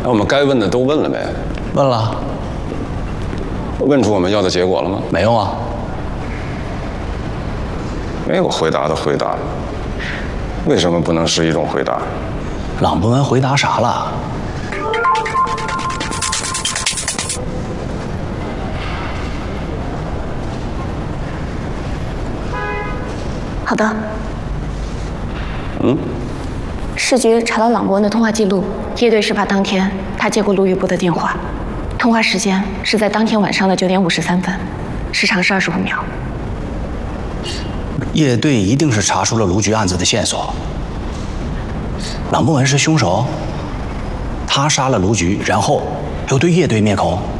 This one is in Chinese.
那我们该问的都问了没？ 问了， 问出我们要的结果了吗？ 没用啊。 没有回答的回答，为什么不能是一种回答？ 朗博文回答啥了？ 好的。 嗯。 市局查到朗博文的通话记录，叶队事发当天，他接过陆玉波的电话，通话时间是在当天晚上的9点53分，时长是25秒。 叶队一定是查出了卢局案子的线索。朗博文是凶手，他杀了卢局，然后又对叶队灭口。